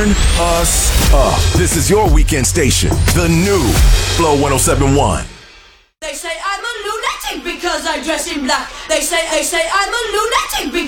Turn us up. This is your weekend station, the new Flow 107.1. They say I'm a lunatic because I dress in black. They say I'm a lunatic because